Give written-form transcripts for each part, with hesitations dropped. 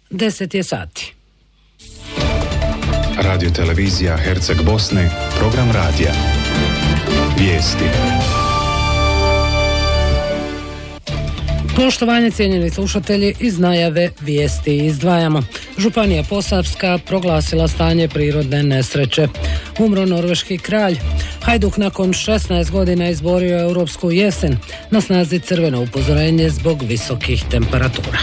10 je sati. Radio televizija Herceg Bosne, program radija. Vijesti. Poštovanje, cijenjeni slušatelji, iz najave vijesti izdvajamo. Županija Posavska proglasila stanje prirodne nesreće. Umro norveški kralj. Hajduk nakon 16 godina izborio europsku jesen. Na snazi crveno upozorenje zbog visokih temperatura.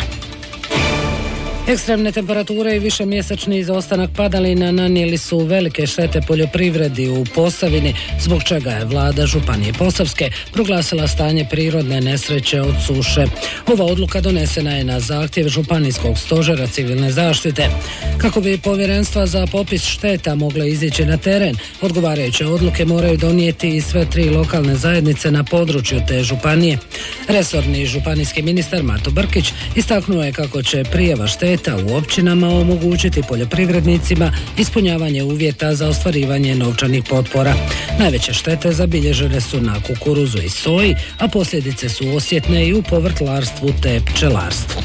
Ekstremne temperature i višemjesečni izostanak padalina nanijeli su velike štete poljoprivredi u Posavini, zbog čega je vlada Županije Posavske proglasila stanje prirodne nesreće od suše. Ova odluka donesena je na zahtjev Županijskog stožera civilne zaštite. Kako bi povjerenstva za popis šteta mogle izići na teren, odgovarajuće odluke moraju donijeti i sve 3 lokalne zajednice na području te županije. Resorni županijski ministar Mato Brkić istaknuo je kako će prijava šteta u općinama omogućiti poljoprivrednicima ispunjavanje uvjeta za ostvarivanje novčanih potpora. Najveće štete zabilježene su na kukuruzu i soji, a posljedice su osjetne i u povrtlarstvu te pčelarstvu.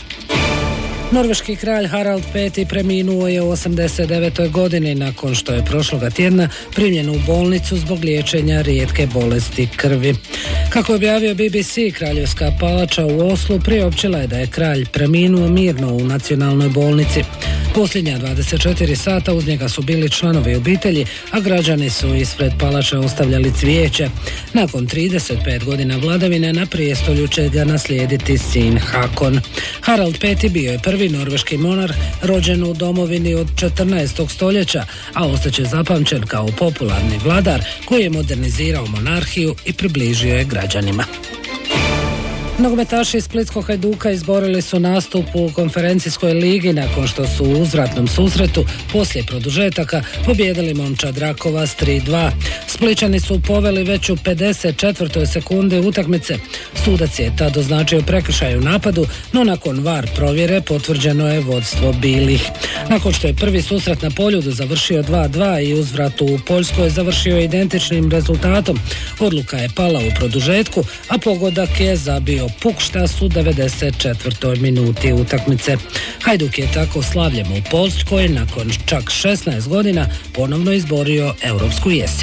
Norveški kralj Harald V preminuo je u 89. godini nakon što je prošloga tjedna primljen u bolnicu zbog liječenja rijetke bolesti krvi. Kako je objavio BBC, kraljevska palača u Oslu priopćila je da je kralj preminuo mirno u nacionalnoj bolnici. Posljednja 24 sata uz njega su bili članovi obitelji, a građani su ispred palače ostavljali cvijeće. Nakon 35 godina vladavine na prijestolju će ga naslijediti sin Hakon. Harald V bio je prvi norveški monarh rođen u domovini od 14. stoljeća, a ostaće zapamćen kao popularni vladar koji je modernizirao monarhiju i približio je građanima. Nogometaši iz Splitskog Hajduka izborili su nastup u konferencijskoj ligi nakon što su u uzvratnom susretu poslije produžetaka pobijedili Momčad Rakova s 3-2. Splićani su poveli već u 54. sekundi utakmice. Sudac je tad označio prekršaj u napadu, no nakon VAR provjere potvrđeno je vodstvo bilih. Nakon što je prvi susret na Poljudu završio 2-2 i uzvrat u Poljskoj završio identičnim rezultatom, odluka je pala u produžetku, a pogodak je zabio Pukštas u 94. minuti utakmice. Hajduk je tako slavljem u Poljskoj nakon čak 16 godina ponovno izborio europsku jesen.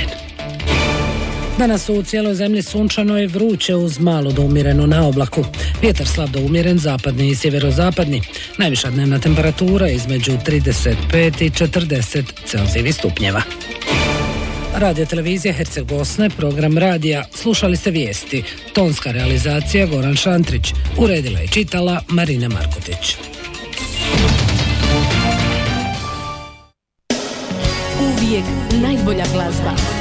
Danas u cijeloj zemlji sunčano i vruće uz malo do umjereno na oblaku. Vjetar slab do umjeren, zapadni i sjeverozapadni. Najviša dnevna temperatura između 35 i 40 Celzijevih stupnjeva. Radio televizija Herceg Bosne, program radija. Slušali ste vijesti. Tonska realizacija Goran Šantrić. Uredila i čitala Marina Markotić. Uvijek najbolja glazba.